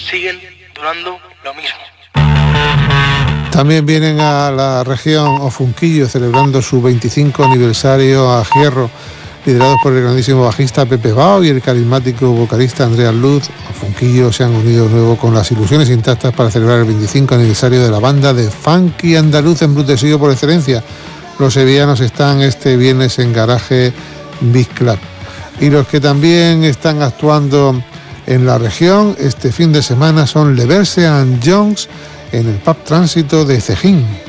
siguen durando lo mismo. También vienen a la región Ofunquillo celebrando su 25 aniversario a Hierro, liderados por el grandísimo bajista Pepe Bao y el carismático vocalista Andrea Luz. Ofunquillo se han unido de nuevo con las ilusiones intactas para celebrar el 25 aniversario de la banda de funky andaluz embrutecido por excelencia. Los sevillanos están este viernes en Garaje Big Club. Y los que también están actuando en la región este fin de semana son Leverse and Jones en el Pub Tránsito de Cejín.